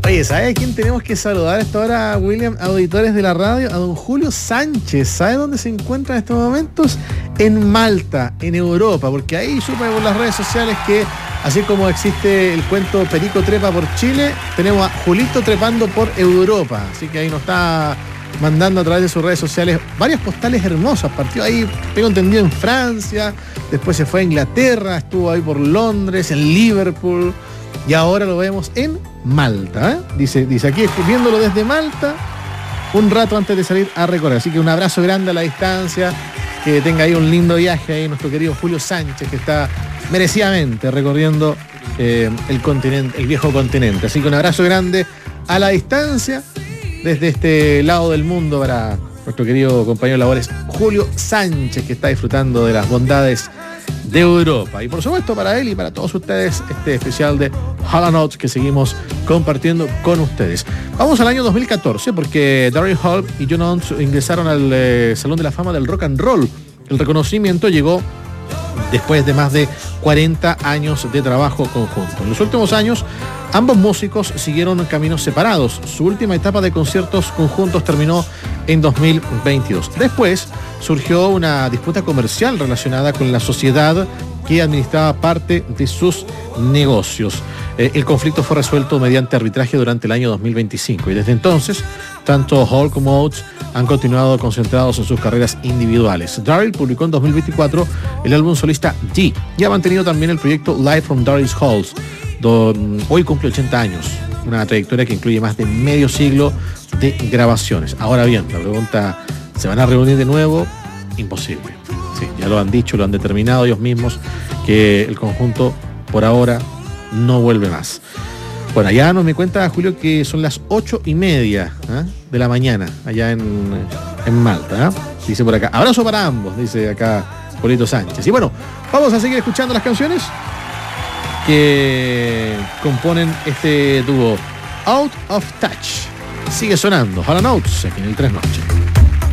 Oye, ¿sabes quién tenemos que saludar a esta hora, William? Auditores de la radio, a don Julio Sánchez. ¿Sabe dónde se encuentra en estos momentos? En Malta, en Europa, porque ahí supe por las redes sociales que, así como existe el cuento Perico trepa por Chile, tenemos a Julito trepando por Europa. Así que ahí nos está mandando a través de sus redes sociales varias postales hermosas. Partió ahí, tengo entendido, en Francia, después se fue a Inglaterra, estuvo ahí por Londres, en Liverpool, y ahora lo vemos en Malta, ¿eh? Dice aquí, viéndolo desde Malta, un rato antes de salir a recorrer. Así que un abrazo grande a la distancia, que tenga ahí un lindo viaje ahí nuestro querido Julio Sánchez, que está merecidamente recorriendo el continente, el viejo continente. Así que un abrazo grande a la distancia desde este lado del mundo para nuestro querido compañero de labores Julio Sánchez, que está disfrutando de las bondades de Europa. Y por supuesto para él y para todos ustedes, este especial de Hall & Oates que seguimos compartiendo con ustedes. Vamos al año 2014 porque Daryl Hall y John Oates ingresaron al Salón de la Fama del Rock and Roll. El reconocimiento llegó después de más de 40 años de trabajo conjunto. En los últimos años, ambos músicos siguieron caminos separados. Su última etapa de conciertos conjuntos terminó en 2022. Después surgió una disputa comercial relacionada con la sociedad que administraba parte de sus negocios. El conflicto fue resuelto mediante arbitraje durante el año 2025 y desde entonces, tanto Hall como Oates han continuado concentrados en sus carreras individuales. Daryl publicó en 2024 el álbum solista G y ha mantenido también el proyecto Live from Daryl's Halls. Hoy cumple 80 años, una trayectoria que incluye más de medio siglo de grabaciones. Ahora bien, la pregunta, ¿se van a reunir de nuevo? Imposible. Sí, ya lo han dicho, lo han determinado ellos mismos, que el conjunto por ahora no vuelve más. Bueno, allá nos me cuenta Julio que son las 8:30 de la mañana, allá en Malta. Dice por acá, abrazo para ambos, dice acá Polito Sánchez. Y bueno, vamos a seguir escuchando las canciones que componen este dúo. Out of Touch sigue sonando. Hall & Oates aquí en el Tres Noches.